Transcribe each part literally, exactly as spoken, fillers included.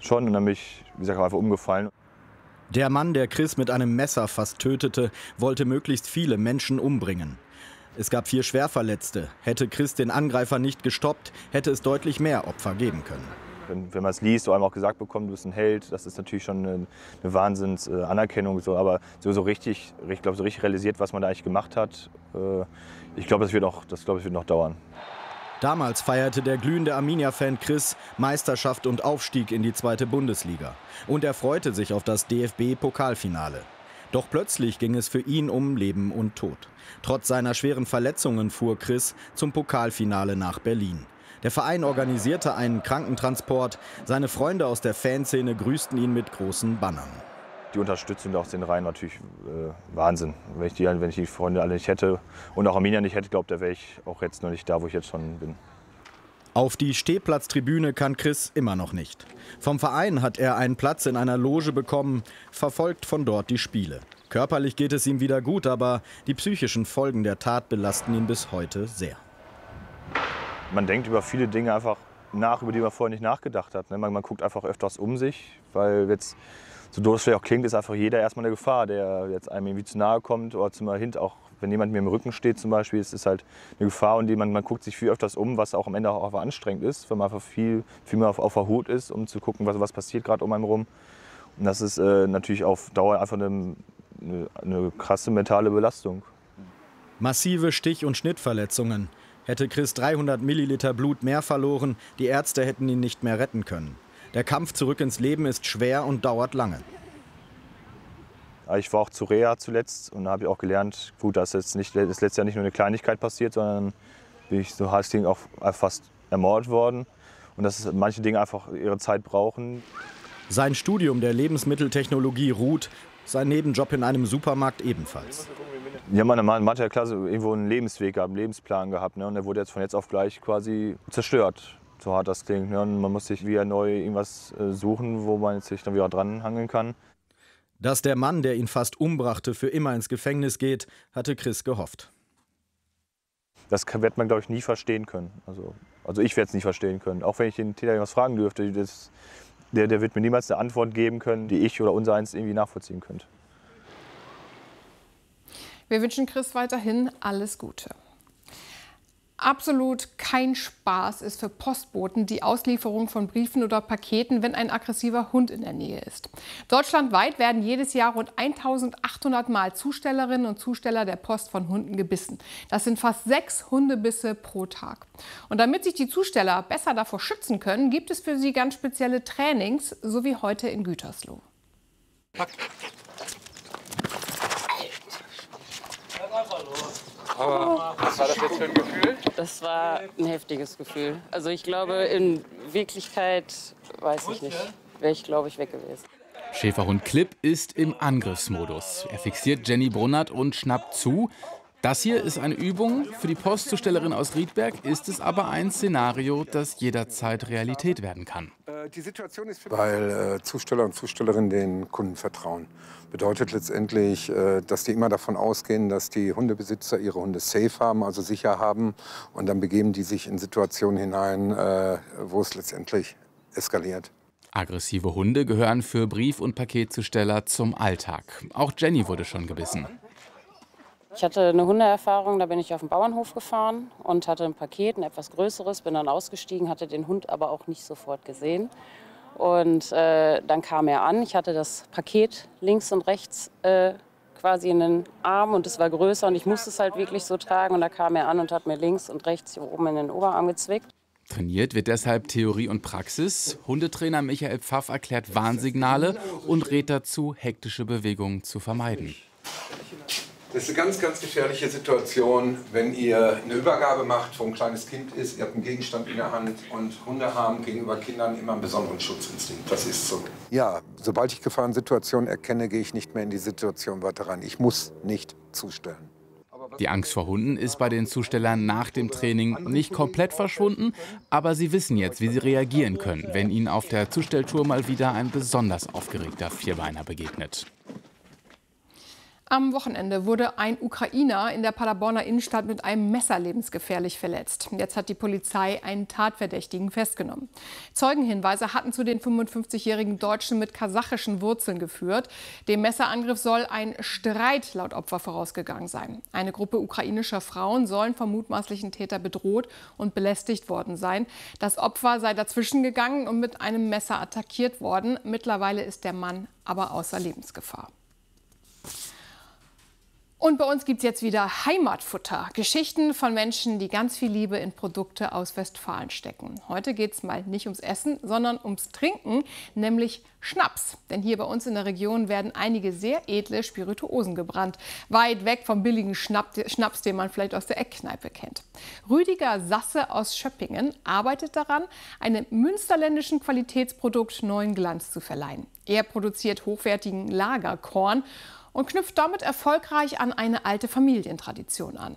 schon und dann bin ich, wie gesagt, einfach umgefallen. Der Mann, der Chris mit einem Messer fast tötete, wollte möglichst viele Menschen umbringen. Es gab vier Schwerverletzte. Hätte Chris den Angreifer nicht gestoppt, hätte es deutlich mehr Opfer geben können. Wenn, wenn man es liest, oder einem auch gesagt bekommt, du bist ein Held, das ist natürlich schon eine, eine Wahnsinns-Anerkennung. So, aber so, so richtig, ich glaube, so richtig realisiert, was man da eigentlich gemacht hat, äh, ich glaube, das wird noch, das, glaube, das wird noch dauern. Damals feierte der glühende Arminia-Fan Chris Meisterschaft und Aufstieg in die zweite Bundesliga. Und er freute sich auf das D F B-Pokalfinale. Doch plötzlich ging es für ihn um Leben und Tod. Trotz seiner schweren Verletzungen fuhr Chris zum Pokalfinale nach Berlin. Der Verein organisierte einen Krankentransport. Seine Freunde aus der Fanszene grüßten ihn mit großen Bannern. Die Unterstützung aus den Reihen natürlich äh, Wahnsinn. Wenn ich, die, wenn ich die Freunde alle nicht hätte und auch Arminia nicht hätte, glaube da wäre ich auch jetzt noch nicht da, wo ich jetzt schon bin. Auf die Stehplatztribüne kann Chris immer noch nicht. Vom Verein hat er einen Platz in einer Loge bekommen, verfolgt von dort die Spiele. Körperlich geht es ihm wieder gut, aber die psychischen Folgen der Tat belasten ihn bis heute sehr. Man denkt über viele Dinge einfach nach, über die man vorher nicht nachgedacht hat. Man, man guckt einfach öfters um sich, weil jetzt, so doof es vielleicht auch klingt, ist einfach jeder erstmal eine Gefahr, der jetzt einem irgendwie zu nahe kommt oder zum Hint, auch wenn jemand mir im Rücken steht zum Beispiel, ist es halt eine Gefahr und die man, man guckt sich viel öfters um, was auch am Ende auch einfach anstrengend ist, weil man einfach viel, viel mehr auf, auf der Hut ist, um zu gucken, was, was passiert gerade um einen rum. Und das ist äh, natürlich auf Dauer einfach eine, eine, eine krasse mentale Belastung. Massive Stich- und Schnittverletzungen. Hätte Chris dreihundert Milliliter Blut mehr verloren, die Ärzte hätten ihn nicht mehr retten können. Der Kampf zurück ins Leben ist schwer und dauert lange. Ich war auch zu Reha zuletzt und da habe ich auch gelernt, gut, dass jetzt nicht, das letztes Jahr nicht nur eine Kleinigkeit passiert, sondern bin ich so hart auch fast ermordet worden und dass manche Dinge einfach ihre Zeit brauchen. Sein Studium der Lebensmitteltechnologie ruht, sein Nebenjob in einem Supermarkt ebenfalls. Ich habe in der Klasse irgendwo einen Lebensweg gehabt, einen Lebensplan gehabt, ne? Und der wurde jetzt von jetzt auf gleich quasi zerstört, so hart das klingt. Ne? Und man muss sich wieder neu irgendwas suchen, wo man sich dann wieder dranhangeln kann. Dass der Mann, der ihn fast umbrachte, für immer ins Gefängnis geht, hatte Chris gehofft. Das wird man, glaube ich, nie verstehen können. Also, also ich werde es nicht verstehen können. Auch wenn ich den Täter irgendwas fragen dürfte, das, der, der wird mir niemals eine Antwort geben können, die ich oder unser eins irgendwie nachvollziehen könnte. Wir wünschen Chris weiterhin alles Gute. Absolut kein Spaß ist für Postboten die Auslieferung von Briefen oder Paketen, wenn ein aggressiver Hund in der Nähe ist. Deutschlandweit werden jedes Jahr rund eintausendachthundert Mal Zustellerinnen und Zusteller der Post von Hunden gebissen. Das sind fast sechs Hundebisse pro Tag. Und damit sich die Zusteller besser davor schützen können, gibt es für sie ganz spezielle Trainings, so wie heute in Gütersloh. Aber was war das jetzt für ein Gefühl? Das war ein heftiges Gefühl. Also ich glaube, in Wirklichkeit, weiß ich nicht, wäre ich, glaube ich, weg gewesen. Schäferhund Clip ist im Angriffsmodus. Er fixiert Jenny Brunnert und schnappt zu. Das hier ist eine Übung. Für die Postzustellerin aus Riedberg ist es aber ein Szenario, das jederzeit Realität werden kann. Die Situation ist, weil äh, Zusteller und Zustellerinnen den Kunden vertrauen. Bedeutet letztendlich, äh, dass die immer davon ausgehen, dass die Hundebesitzer ihre Hunde safe haben, also sicher haben. Und dann begeben die sich in Situationen hinein, äh, wo es letztendlich eskaliert. Aggressive Hunde gehören für Brief- und Paketzusteller zum Alltag. Auch Jenny wurde schon gebissen. Ich hatte eine Hundeerfahrung, da bin ich auf den Bauernhof gefahren und hatte ein Paket, ein etwas größeres, bin dann ausgestiegen, hatte den Hund aber auch nicht sofort gesehen. Und äh, dann kam er an, ich hatte das Paket links und rechts äh, quasi in den Arm und es war größer und ich musste es halt wirklich so tragen. Und da kam er an und hat mir links und rechts hier oben in den Oberarm gezwickt. Trainiert wird deshalb Theorie und Praxis. Hundetrainer Michael Pfaff erklärt Warnsignale und rät dazu, hektische Bewegungen zu vermeiden. Das ist eine ganz, ganz gefährliche Situation, wenn ihr eine Übergabe macht, wo ein kleines Kind ist, ihr habt einen Gegenstand in der Hand und Hunde haben gegenüber Kindern immer einen besonderen Schutzinstinkt. Das ist so. Ja, sobald ich Gefahrensituationen erkenne, gehe ich nicht mehr in die Situation weiter rein. Ich muss nicht zustellen. Die Angst vor Hunden ist bei den Zustellern nach dem Training nicht komplett verschwunden, aber sie wissen jetzt, wie sie reagieren können, wenn ihnen auf der Zustelltour mal wieder ein besonders aufgeregter Vierbeiner begegnet. Am Wochenende wurde ein Ukrainer in der Paderborner Innenstadt mit einem Messer lebensgefährlich verletzt. Jetzt hat die Polizei einen Tatverdächtigen festgenommen. Zeugenhinweise hatten zu den fünfundfünfzigjährigen Deutschen mit kasachischen Wurzeln geführt. Dem Messerangriff soll ein Streit laut Opfer vorausgegangen sein. Eine Gruppe ukrainischer Frauen sollen vom mutmaßlichen Täter bedroht und belästigt worden sein. Das Opfer sei dazwischen gegangen und mit einem Messer attackiert worden. Mittlerweile ist der Mann aber außer Lebensgefahr. Und bei uns gibt es jetzt wieder Heimatfutter. Geschichten von Menschen, die ganz viel Liebe in Produkte aus Westfalen stecken. Heute geht es mal nicht ums Essen, sondern ums Trinken, nämlich Schnaps. Denn hier bei uns in der Region werden einige sehr edle Spirituosen gebrannt. Weit weg vom billigen Schnaps, den man vielleicht aus der Eckkneipe kennt. Rüdiger Sasse aus Schöppingen arbeitet daran, einem münsterländischen Qualitätsprodukt neuen Glanz zu verleihen. Er produziert hochwertigen Lagerkorn und knüpft damit erfolgreich an eine alte Familientradition an.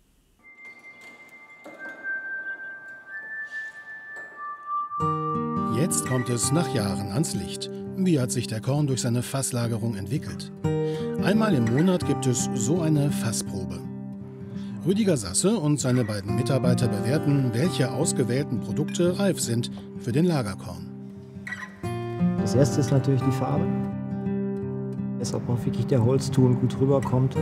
Jetzt kommt es nach Jahren ans Licht. Wie hat sich der Korn durch seine Fasslagerung entwickelt? Einmal im Monat gibt es so eine Fassprobe. Rüdiger Sasse und seine beiden Mitarbeiter bewerten, welche ausgewählten Produkte reif sind für den Lagerkorn. Das erste ist natürlich die Farbe. Ob auch wirklich der Holzton gut rüberkommt.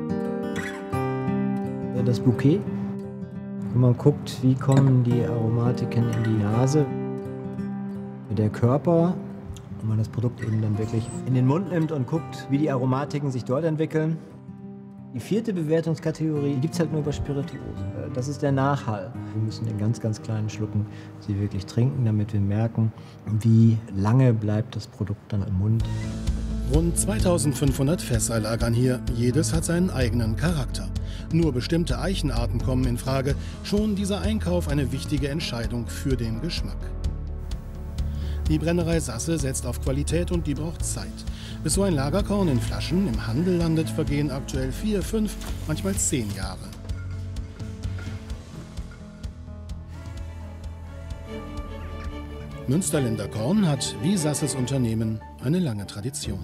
Das Bouquet. Wenn man guckt, wie kommen die Aromatiken in die Nase. Der Körper, wenn man das Produkt eben dann wirklich in den Mund nimmt und guckt, wie die Aromatiken sich dort entwickeln. Die vierte Bewertungskategorie gibt es halt nur bei Spirituosen. Das ist der Nachhall. Wir müssen in ganz, ganz kleinen Schlucken sie wirklich trinken, damit wir merken, wie lange bleibt das Produkt dann im Mund. Rund zweitausendfünfhundert Fässer lagern hier. Jedes hat seinen eigenen Charakter. Nur bestimmte Eichenarten kommen in Frage. Schon dieser Einkauf eine wichtige Entscheidung für den Geschmack. Die Brennerei Sasse setzt auf Qualität und die braucht Zeit. Bis so ein Lagerkorn in Flaschen im Handel landet, vergehen aktuell vier, fünf, manchmal zehn Jahre. Münsterländer Korn hat, wie Sasses Unternehmen, eine lange Tradition.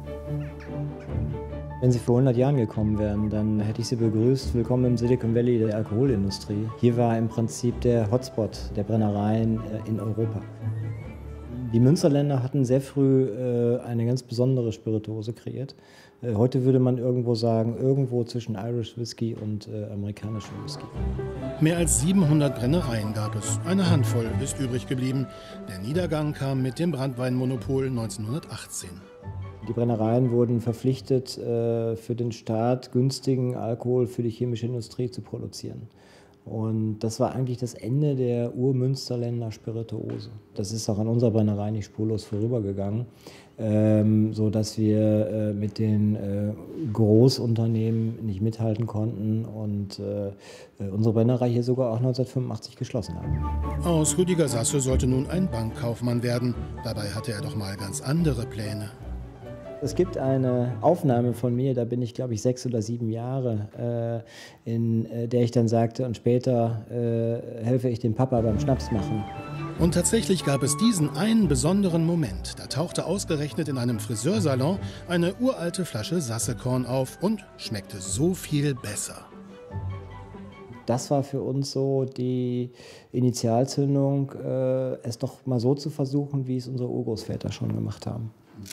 Wenn Sie vor hundert Jahren gekommen wären, dann hätte ich Sie begrüßt. Willkommen im Silicon Valley der Alkoholindustrie. Hier war im Prinzip der Hotspot der Brennereien in Europa. Die Münsterländer hatten sehr früh äh, eine ganz besondere Spirituose kreiert. Äh, heute würde man irgendwo sagen, irgendwo zwischen Irish Whisky und äh, amerikanischem Whisky. Mehr als siebenhundert Brennereien gab es. Eine Handvoll ist übrig geblieben. Der Niedergang kam mit dem Branntweinmonopol neunzehnhundertachtzehn. Die Brennereien wurden verpflichtet, äh, für den Staat günstigen Alkohol für die chemische Industrie zu produzieren. Und das war eigentlich das Ende der Urmünsterländer Spirituose. Das ist auch an unserer Brennerei nicht spurlos vorübergegangen, ähm, sodass wir äh, mit den äh, Großunternehmen nicht mithalten konnten und äh, unsere Brennerei hier sogar auch neunzehnhundertfünfundachtzig geschlossen haben. Aus Rüdiger Sasse sollte nun ein Bankkaufmann werden. Dabei hatte er doch mal ganz andere Pläne. Es gibt eine Aufnahme von mir, da bin ich, glaube ich, sechs oder sieben Jahre, äh, in äh, der ich dann sagte, und später äh, helfe ich dem Papa beim Schnaps machen. Und tatsächlich gab es diesen einen besonderen Moment. Da tauchte ausgerechnet in einem Friseursalon eine uralte Flasche Sassekorn auf und schmeckte so viel besser. Das war für uns so die Initialzündung, äh, es doch mal so zu versuchen, wie es unsere Urgroßväter schon gemacht haben.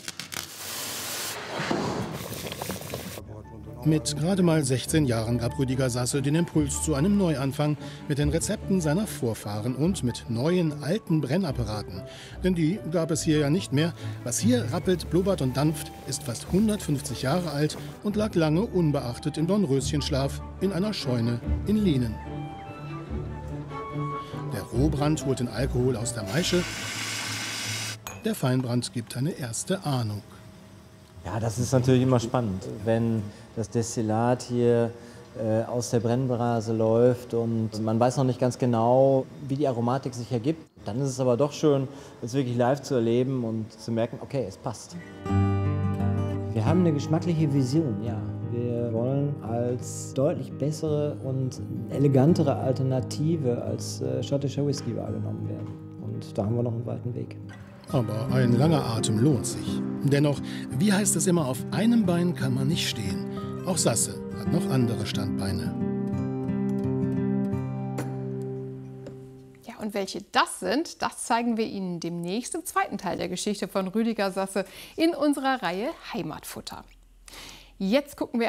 Mit gerade mal sechzehn Jahren gab Rüdiger Sasse den Impuls zu einem Neuanfang mit den Rezepten seiner Vorfahren und mit neuen, alten Brennapparaten. Denn die gab es hier ja nicht mehr. Was hier rappelt, blubbert und dampft, ist fast hundertfünfzig Jahre alt und lag lange unbeachtet im Dornröschenschlaf in einer Scheune in Lienen. Der Rohbrand holt den Alkohol aus der Maische. Der Feinbrand gibt eine erste Ahnung. Ja, das ist natürlich immer spannend, wenn das Destillat hier äh, aus der Brennblase läuft und man weiß noch nicht ganz genau, wie die Aromatik sich ergibt. Dann ist es aber doch schön, es wirklich live zu erleben und zu merken, okay, es passt. Wir haben eine geschmackliche Vision, ja. Wir wollen als deutlich bessere und elegantere Alternative als äh, schottischer Whisky wahrgenommen werden. Und da haben wir noch einen weiten Weg. Aber ein langer Atem lohnt sich. Dennoch, wie heißt es immer, auf einem Bein kann man nicht stehen. Auch Sasse hat noch andere Standbeine. Ja, und welche das sind, das zeigen wir Ihnen demnächst im zweiten Teil der Geschichte von Rüdiger Sasse in unserer Reihe Heimatfutter. Jetzt gucken wir